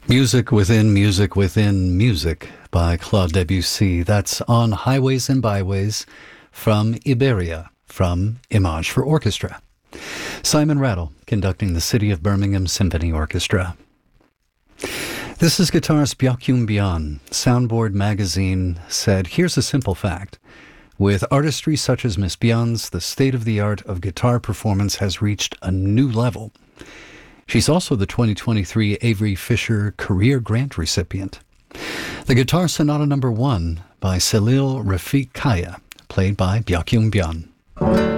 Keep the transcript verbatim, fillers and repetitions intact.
Music within music within music by Claude Debussy. That's on Highways and Byways from Iberia, from Image for Orchestra. Simon Rattle conducting the City of Birmingham Symphony Orchestra. This is guitarist Byakyung Byon. Soundboard magazine said, here's a simple fact. With artistry such as Miss Byon's, the state-of-the-art of guitar performance has reached a new level. She's also the twenty twenty-three Avery Fisher Career Grant recipient. The Guitar Sonata Number One by Salil Rafiq Kaya, played by Byakyung Byon.